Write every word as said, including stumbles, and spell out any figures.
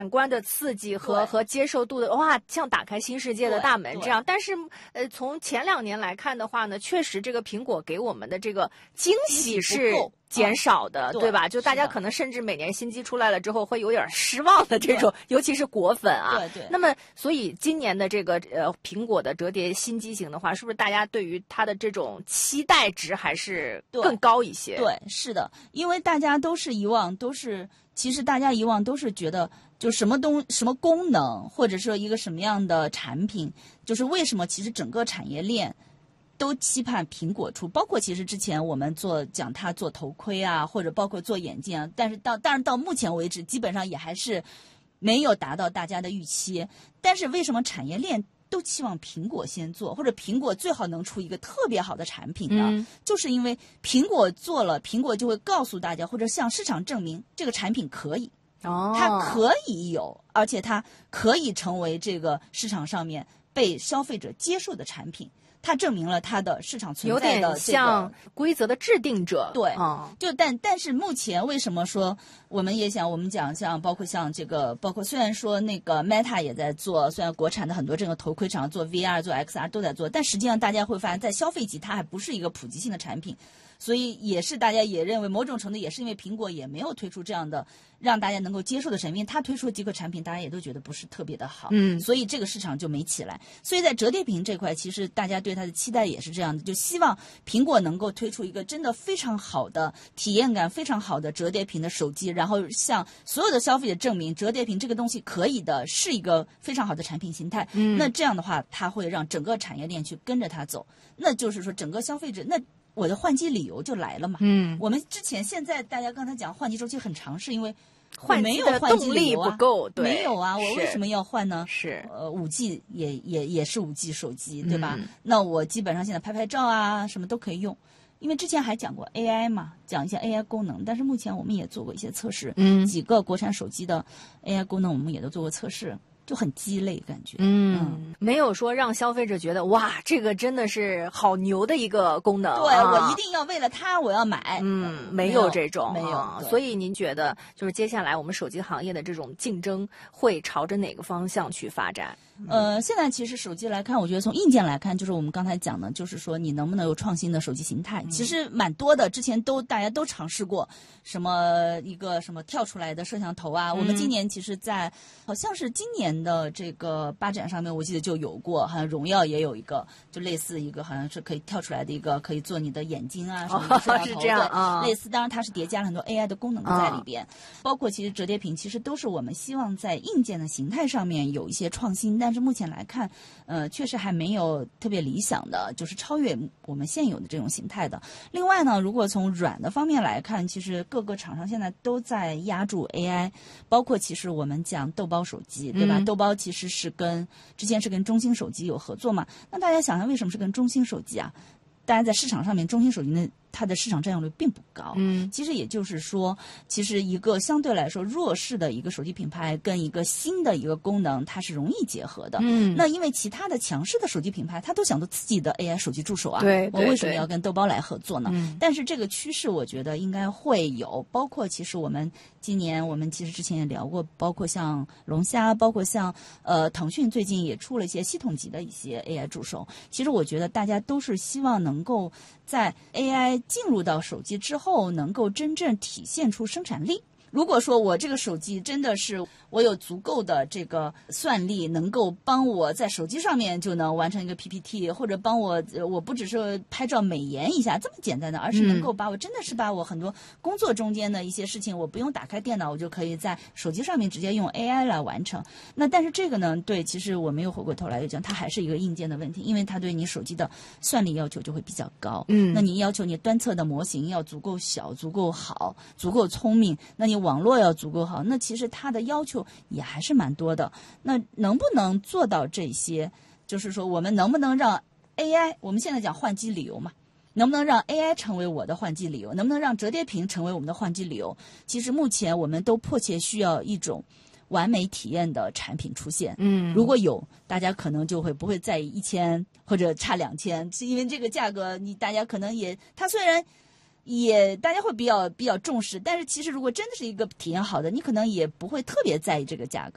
感官的刺激和和接受度的哇，像打开新世界的大门这样。但是，呃，从前两年来看的话呢，确实这个苹果给我们的这个惊喜是减少的， 嗯、 对吧？就大家可能甚至每年新机出来了之后会有点失望的这种，尤其是果粉啊。 对对。 那么，所以今年的这个呃苹果的折叠新机型的话，是不是大家对于它的这种期待值还是更高一些？ 对，对是的，因为大家都是以往都是，其实大家以往都是觉得。就什么东什么功能，或者说一个什么样的产品，就是为什么其实整个产业链都期盼苹果出，包括其实之前我们做讲它做头盔啊，或者包括做眼镜啊，但是到但是到目前为止，基本上也还是没有达到大家的预期。但是为什么产业链都期望苹果先做，或者苹果最好能出一个特别好的产品呢？ 嗯、 就是因为苹果做了，苹果就会告诉大家，或者向市场证明这个产品可以。 哦， 它可以有，而且它可以成为这个市场上面被消费者接受的产品。它证明了它的市场存在的、这个、 有点像规则的制定者。 对， 嗯、 就但但是目前为什么说我们也想我们讲像包括像这个包括虽然说那个 Meta 也在做，虽然国产的很多这个头盔厂做 V R 做 X R 都在做，但实际上大家会发现在消费级它还不是一个普及性的产品。所以也是大家也认为某种程度也是因为苹果也没有推出这样的让大家能够接受的产品，它推出的几个产品大家也都觉得不是特别的好， 嗯， 所以这个市场就没起来。所以在折叠屏这块其实大家对它的期待也是这样的，就希望苹果能够推出一个真的非常好的体验感非常好的折叠屏的手机，然后向所有的消费者证明折叠屏这个东西可以的，是一个非常好的产品形态。 嗯， 那这样的话它会让整个产业链去跟着它走，那就是说整个消费者那我的换机理由就来了嘛。 嗯， 我们之前现在大家刚才讲换机周期很长，是因为换机的动力不够，对， 没有啊，我为什么要换呢？ 是呃，五 G 也也也是五 G 手机，对吧？ 嗯、 那我基本上现在拍拍照啊，什么都可以用。因为之前还讲过 A I 嘛，讲一些 A I 功能，但是目前我们也做过一些测试， 嗯， 几个国产手机的 A I 功能我们也都做过测试。就很鸡肋感觉， 嗯，嗯没有说让消费者觉得哇，这个真的是好牛的一个功能， 对、 啊、 我一定要为了它我要买， 嗯，没有这种， 没有， 啊、所以您觉得就是接下来我们手机行业的这种竞争会朝着哪个方向去发展？ 呃，现在其实手机来看，我觉得从硬件来看，就是我们刚才讲的，就是说你能不能有创新的手机形态，嗯、其实蛮多的，之前都大家都尝试过，什么一个什么跳出来的摄像头啊，嗯、我们今年其实在好像是今年的这个八展上面，我记得就有过，好像荣耀也有一个，就类似一个好像是可以跳出来的一个，可以做你的眼睛啊什么的摄像头， 是这样啊， 类似，当然它是叠加了很多 A I 的功能在里边，啊、包括其实折叠屏，其实都是我们希望在硬件的形态上面有一些创新，但是目前来看，呃，确实还没有特别理想的，就是超越我们现有的这种形态的。另外呢，如果从软的方面来看，其实各个厂商现在都在压住 A I， 包括其实我们讲豆包手机，对吧？嗯、豆包其实是跟之前是跟中兴手机有合作嘛。那大家想想，为什么是跟中兴手机啊？大家在市场上面，中兴手机呢，它的市场占有率并不高。 嗯， 其实也就是说，其实一个相对来说弱势的一个手机品牌跟一个新的一个功能，它是容易结合的。 嗯， 那因为其他的强势的手机品牌，它都想做自己的 A I 手机助手啊。 对， 我为什么要跟豆包来合作呢？ 嗯， 但是这个趋势，我觉得应该会有。包括其实我们今年，我们其实之前也聊过，包括像龙虾，包括像呃腾讯最近也出了一些系统级的一些 A I 助手。其实我觉得大家都是希望能够在 A I 进入到手机之后，能够真正体现出生产力。如果说我这个手机真的是我有足够的这个算力，能够帮我在手机上面就能完成一个 P P T， 或者帮我我不只是拍照美颜一下这么简单的，而是能够把我真的是把我很多工作中间的一些事情，我不用打开电脑，我就可以在手机上面直接用 A I 来完成。那但是这个呢，对，其实我们又回过头来又讲，它还是一个硬件的问题，因为它对你手机的算力要求就会比较高。 嗯， 那你要求你端侧的模型要足够小、足够好、足够聪明，那你网络要足够好，那其实它的要求也还是蛮多的。那能不能做到这些，就是说我们能不能让 A I， 我们现在讲换机理由嘛，能不能让 A I 成为我的换机理由，能不能让折叠屏成为我们的换机理由，其实目前我们都迫切需要一种完美体验的产品出现。 嗯， 如果有，大家可能就会不会在意一千或者差两千，是因为这个价格你大家可能也，它虽然也大家会比较比较重视，但是其实如果真的是一个体验好的，你可能也不会特别在意这个价格。